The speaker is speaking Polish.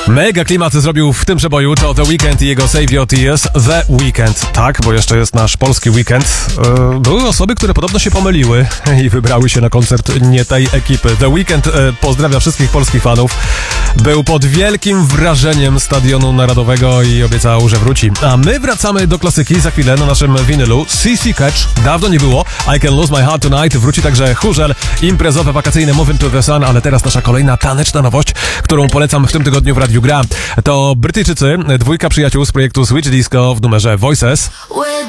Mega klimat zrobił w tym przeboju to The Weeknd i jego Save Your Tears. The Weeknd, tak, bo jeszcze jest nasz polski weekend. Były osoby, które podobno się pomyliły i wybrały się na koncert nie tej ekipy. The Weeknd pozdrawia wszystkich polskich fanów. Był pod wielkim wrażeniem Stadionu Narodowego i obiecał, że wróci. A my wracamy do klasyki za chwilę na naszym winylu. CC Catch, dawno nie było. I Can Lose My Heart Tonight. Wróci także chórzel imprezowe, wakacyjne Moving to the Sun, ale teraz nasza kolejna taneczna nowość, którą polecam w tym tygodniu w Radiu Gra. To Brytyjczycy, dwójka przyjaciół z projektu Switch Disco w numerze Voices.